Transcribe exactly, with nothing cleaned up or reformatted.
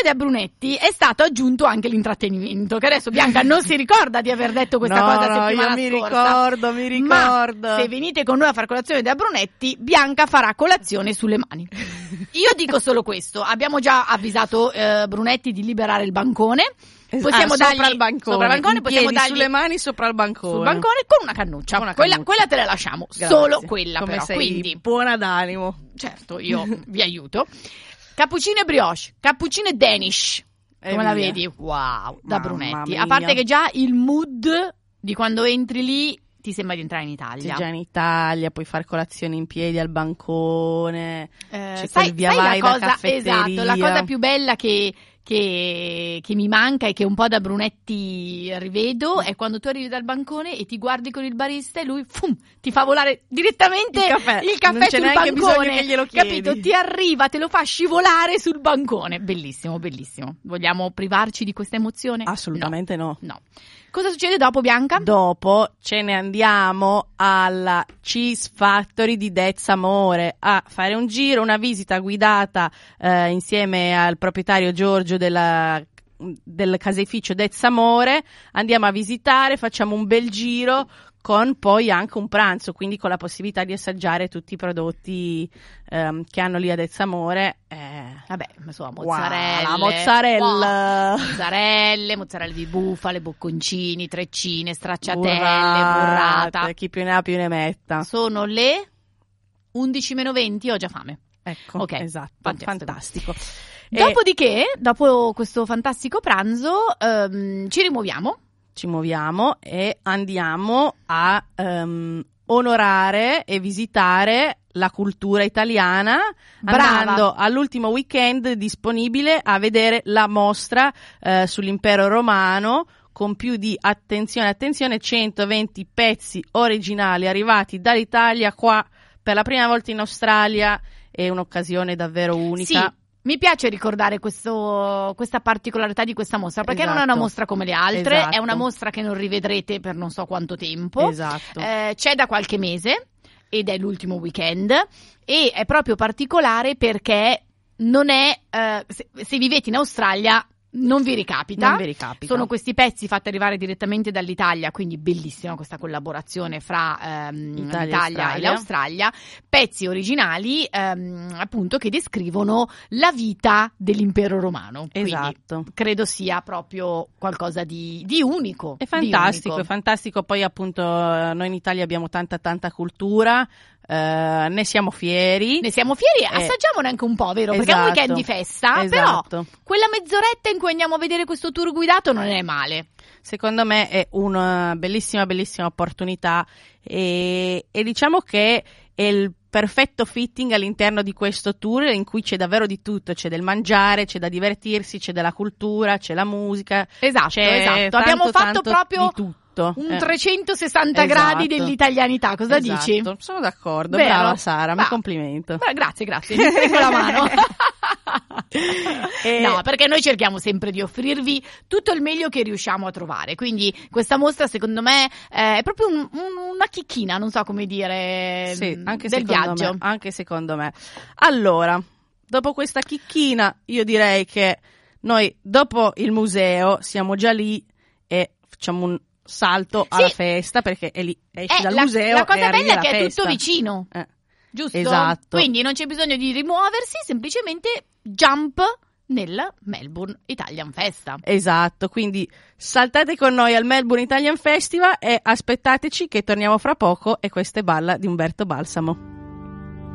Succede a Brunetti è stato aggiunto anche l'intrattenimento, che adesso Bianca non si ricorda di aver detto questa no, cosa no, settimana io mi scorsa. ricordo, mi ricordo. Ma se venite con noi a far colazione da Brunetti, Bianca farà colazione sulle mani. Io dico solo questo, abbiamo già avvisato eh, Brunetti di liberare il bancone. Possiamo ah, dargli sopra il bancone, sopra il bancone in possiamo piedi, dargli sulle mani sopra il bancone, sul bancone con una cannuccia, con una quella, cannuccia. quella te la lasciamo. Grazie. Solo quella. Come però sei quindi buona d'animo. certo, io vi aiuto. Cappuccino e brioche, cappuccino e Danish, E come la via. vedi? Wow, da Mamma Brunetti. mia. A parte che già il mood di quando entri lì ti sembra di entrare in Sei Italia. già in Italia, puoi fare colazione in piedi al bancone, Eh, c'è sai, quel via sai vai la da cosa, caffetteria. esatto, la cosa più bella che, che, che mi manca e che un po' da Brunetti rivedo è quando tu arrivi dal bancone e ti guardi con il barista e lui fum, ti fa volare direttamente Il caffè. il caffè Non c'è sul neanche bancone, bisogno che glielo chiedi. capito? Ti arriva, te lo fa scivolare sul bancone, bellissimo, bellissimo. Vogliamo privarci di questa emozione? Assolutamente no. No. no. Cosa succede dopo, Bianca? Dopo ce ne andiamo alla Cheese Factory di Dez Amore a fare un giro, una visita guidata eh, insieme al proprietario Giorgio della, del caseificio Dez Amore. Andiamo a visitare, facciamo un bel giro con poi anche un pranzo, quindi con la possibilità di assaggiare tutti i prodotti ehm, che hanno lì a Dez Amore. Eh, Vabbè, insomma, wow, mozzarella, la mozzarella. wow, mozzarelle, mozzarelle di bufale, bocconcini, treccine, stracciatelle, burrata, burrata. chi più ne ha più ne metta. Sono le undici meno venti, ho già fame. Ecco, Ok, esatto, fantastico. fantastico. E Dopodiché, dopo questo fantastico pranzo, ehm, ci rimuoviamo. ci muoviamo e andiamo a ehm, onorare e visitare la cultura italiana, Brava. andando all'ultimo weekend disponibile a vedere la mostra eh, sull'impero romano, con più di, attenzione, attenzione, centoventi pezzi originali arrivati dall'Italia qua per la prima volta in Australia. È un'occasione davvero unica. Sì. Mi piace ricordare questo, questa particolarità di questa mostra, perché Esatto. non è una mostra come le altre, Esatto. è una mostra che non rivedrete per non so quanto tempo. Esatto. Eh, c'è da qualche mese ed è l'ultimo weekend e è proprio particolare perché non è, eh, se, se vivete in Australia non vi ricapita. Non vi ricapita. Sono questi pezzi fatti arrivare direttamente dall'Italia, quindi bellissima questa collaborazione fra ehm, Italia e l'Italia e Australia. l'Australia, pezzi originali ehm, appunto che descrivono la vita dell'impero romano. Esatto. Quindi credo sia proprio qualcosa di, di unico. È di fantastico, unico. è fantastico. Poi appunto eh, noi in Italia abbiamo tanta tanta cultura, eh, ne siamo fieri. Ne siamo fieri, Eh, assaggiamone anche un po', vero? Perché è un esatto. weekend di festa, Esatto. però quella mezz'oretta in cui andiamo a vedere questo tour guidato non è male. Secondo me è una bellissima bellissima opportunità e, e diciamo che è il perfetto fitting all'interno di questo tour in cui c'è davvero di tutto, c'è del mangiare, c'è da divertirsi, c'è della cultura, c'è la musica, Esatto, c'è esatto. tanto, Abbiamo fatto tanto proprio di tutto. un Eh. trecentosessanta Esatto. gradi dell'italianità. Cosa Esatto. dici? Sono d'accordo, Vero? brava Sara, mi Va. complimento. Beh, grazie, grazie, mi stringo la mano. E- No, perché noi cerchiamo sempre di offrirvi tutto il meglio che riusciamo a trovare. Quindi questa mostra, secondo me, eh, è proprio un- un- una chicchina, non so come dire, Sì, anche del secondo viaggio. me, anche secondo me. Allora, dopo questa chicchina, io direi che noi dopo il museo siamo già lì e facciamo un salto alla Sì. festa, perché è lì, esci Eh, dal la, museo la cosa e arrivi bella è alla che è festa. tutto vicino, Eh, giusto? Esatto. Quindi non c'è bisogno di rimuoversi, semplicemente jump nel Melbourne Italian Festa. Esatto, quindi saltate con noi al Melbourne Italian Festival e aspettateci che torniamo fra poco, e questa è Balla di Umberto Balsamo.